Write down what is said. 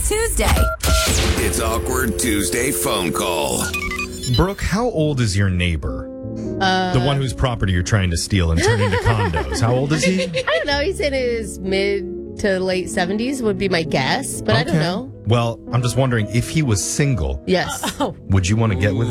Tuesday. It's Awkward Tuesday phone call. Brooke, how old is your neighbor? The one whose property you're trying to steal and turn into condos. How old is he? I don't know. He's in his mid to late 70s would be my guess, but I don't know. Well, I'm just wondering if he was single. Yes. Would you want to get with